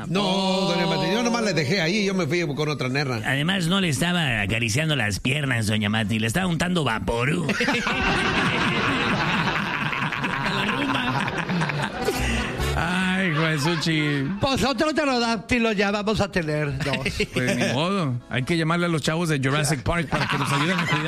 No, doña Mati, yo nomás le dejé ahí, yo me fui con otra nerra. Además, no le estaba acariciando las piernas, doña Mati, le estaba untando vaporú. Ay, Jesuchi. Pues otro pterodáctilo ya vamos a tener 2. Pues ni modo. Hay que llamarle a los chavos de Jurassic Park para que nos ayuden a cuidar.